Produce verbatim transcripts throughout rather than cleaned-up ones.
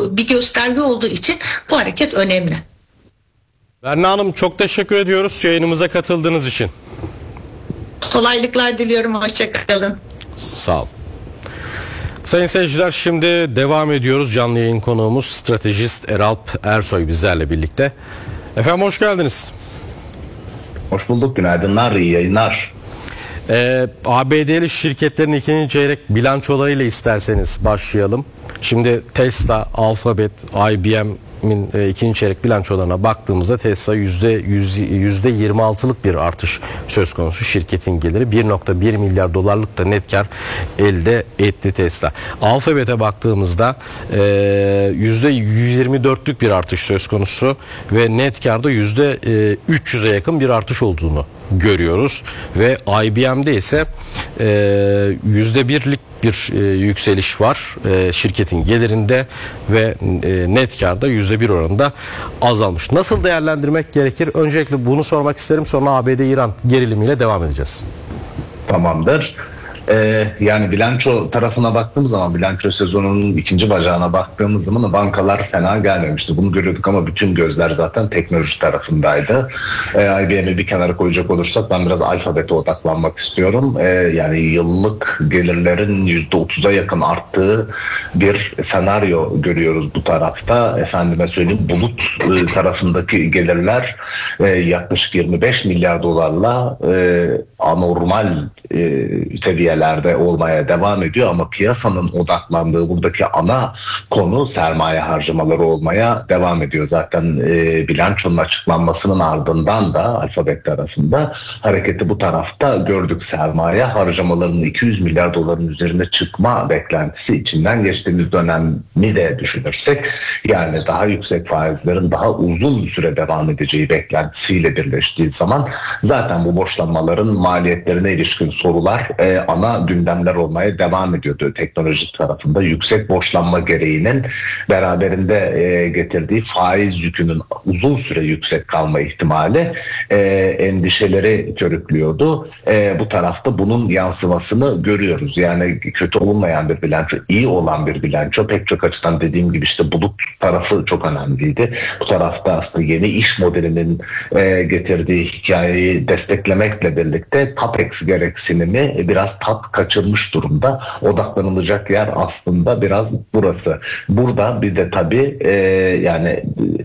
bu bir gösterge olduğu için bu hareket önemli. Berna Hanım, çok teşekkür ediyoruz yayınımıza katıldığınız için. Kolaylıklar diliyorum. Hoşçakalın. Sağ olun. Sayın seyirciler, şimdi devam ediyoruz. Canlı yayın konuğumuz stratejist Eralp Ersoy bizlerle birlikte. Efendim hoş geldiniz. Hoş bulduk. Günaydınlar, iyi yayınlar. Ee, A B D'li şirketlerin ikinci çeyrek bilançolarıyla isterseniz başlayalım. Şimdi Tesla, Alphabet, I B M'in e, ikinci çeyrek bilançolarına baktığımızda Tesla yüzde yirmi altılık bir artış söz konusu. Şirketin geliri bir nokta bir milyar dolarlık da net kar elde etti Tesla. Alphabet'e baktığımızda e, yüzde yüz yirmi dörtlük bir artış söz konusu ve net karda yüzde üç yüze yakın bir artış olduğunu görüyoruz ve I B M'de ise yüzde birlik bir e, yükseliş var e, şirketin gelirinde ve e, net karda yüzde bir oranında azalmış. Nasıl değerlendirmek gerekir? Öncelikle bunu sormak isterim, sonra A B D-İran gerilimiyle devam edeceğiz. Tamamdır. Ee, yani bilanço tarafına baktığımız zaman, bilanço sezonunun ikinci bacağına baktığımız zaman bankalar fena gelmemişti. Bunu görüyorduk ama bütün gözler zaten teknoloji tarafındaydı. Ee, I B M'i bir kenara koyacak olursak ben biraz Alphabet'e odaklanmak istiyorum. Ee, yani yıllık gelirlerin yüzde otuza yakın arttığı bir senaryo görüyoruz bu tarafta. Efendime söyleyeyim, bulut e, tarafındaki gelirler e, yaklaşık yirmi beş milyar dolarla e, anormal e, seviyelerde olmaya devam ediyor ama piyasanın odaklandığı buradaki ana konu sermaye harcamaları olmaya devam ediyor. Zaten e, bilançonun açıklanmasının ardından da Alphabet tarafında hareketi bu tarafta gördük. Sermaye harcamalarının iki yüz milyar doların üzerine çıkma beklentisi, içinden geçtiğimiz dönemi de düşünürsek, yani daha yüksek faizlerin daha uzun süre devam edeceği beklentisiyle birleştiği zaman zaten bu borçlanmaların maliyetlerine ilişkin sorular e, ana gündemler olmaya devam ediyordu. Teknoloji tarafında yüksek borçlanma gereğinin beraberinde e, getirdiği faiz yükünün uzun süre yüksek kalma ihtimali e, endişeleri körüklüyordu. E, bu tarafta bunun yansımasını görüyoruz. Yani kötü olmayan bir bilanço, iyi olan bir bilanço. Pek çok açıdan dediğim gibi işte bulut tarafı çok önemliydi. Bu tarafta aslında yeni iş modelinin e, getirdiği hikayeyi desteklemekle birlikte CAPEX gereksinimi biraz tat kaçırmış durumda. Odaklanılacak yer aslında biraz burası. Burada bir de tabii e, yani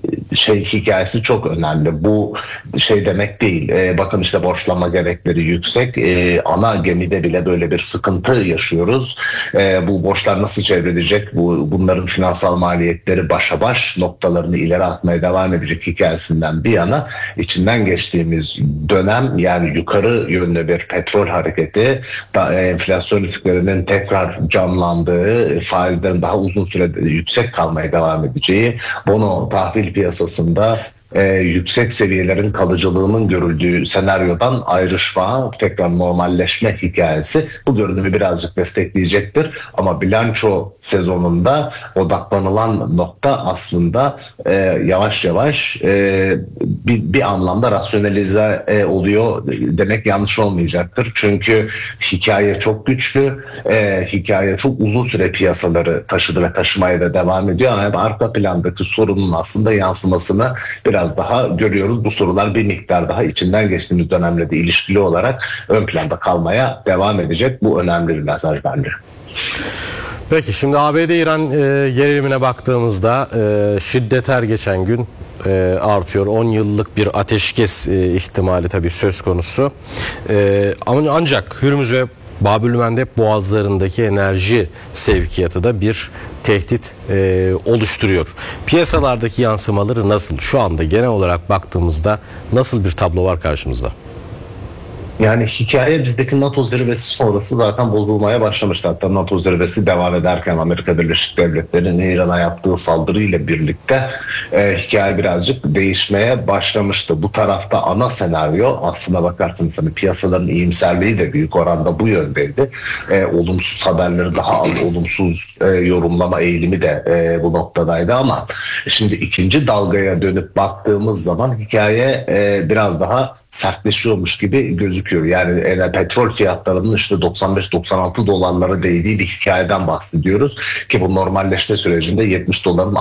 şey hikayesi çok önemli. Bu şey demek değil. E, bakın işte borçlanma gerekleri yüksek. E, ana gemide bile böyle bir sıkıntı yaşıyoruz. E, bu borçlar nasıl çevrilecek? Bu bunların finansal maliyetleri başa baş noktalarını ileri atmaya devam edecek hikayesinden bir yana, içinden geçtiğimiz dönem, yani yukarı yönlü bir petrol hareketi, da, e, enflasyon risklerinin tekrar canlandığı, faizlerin daha uzun süre yüksek kalmaya devam edeceği, bono tahvil piyasasında e, yüksek seviyelerin kalıcılığının görüldüğü senaryodan ayrışma, tekrar normalleşme hikayesi bu görünümü birazcık destekleyecektir. Ama bilanço sezonunda odaklanılan nokta aslında e, yavaş yavaş e, bir, bir anlamda rasyonalize e, oluyor demek yanlış olmayacaktır. Çünkü hikaye çok güçlü, e, hikaye çok uzun süre piyasaları taşıdı ve taşımaya da devam ediyor. Ama arka plandaki sorunun aslında yansımasını biraz daha görüyoruz. Bu sorular bir miktar daha içinden geçtiğimiz dönemle de ilişkili olarak ön planda kalmaya devam edecek. Bu önemli bir mesaj bence. Peki şimdi A B D-İran e, gerilimine baktığımızda e, şiddet her geçen gün e, artıyor. on yıllık bir ateşkes e, ihtimali tabii söz konusu. E, ama ancak Hürmüz ve Babülmendeb boğazlarındaki enerji sevkiyatı da bir tehdit e, oluşturuyor. Piyasalardaki yansımaları nasıl? Şu anda genel olarak baktığımızda nasıl bir tablo var karşımızda? Yani hikaye bizdeki NATO zirvesi sonrası zaten bozulmaya başlamıştı. Hatta NATO zirvesi devam ederken Amerika Birleşik Devletleri'nin İran'a yaptığı saldırıyla birlikte e, hikaye birazcık değişmeye başlamıştı. Bu tarafta ana senaryo, aslına bakarsanız hani piyasaların iyimserliği de büyük oranda bu yöndeydi. E, olumsuz haberleri daha az, olumsuz e, yorumlama eğilimi de e, bu noktadaydı ama şimdi ikinci dalgaya dönüp baktığımız zaman hikaye e, biraz daha sertleşiyormuş gibi gözüküyor. Yani e, petrol fiyatlarının işte doksan beş doksan altı dolarlara değdiği bir hikayeden bahsediyoruz ki bu normalleşme sürecinde yetmiş doların